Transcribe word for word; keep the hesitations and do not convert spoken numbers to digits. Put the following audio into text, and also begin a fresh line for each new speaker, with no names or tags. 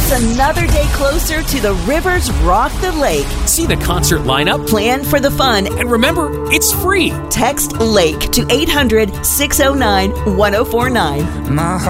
It's another day closer to the Rivers Rock the Lake.
See the concert lineup,
Plan for the fun,
and remember, it's free.
text LAKE to eight hundred, six oh nine, one oh four nine.
My